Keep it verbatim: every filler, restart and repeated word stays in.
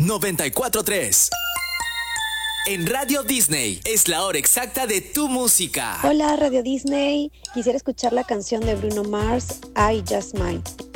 noventa y cuatro punto tres. En Radio Disney es la hora exacta de tu música. Hola Radio Disney, quisiera escuchar la canción de Bruno Mars, I Just Might.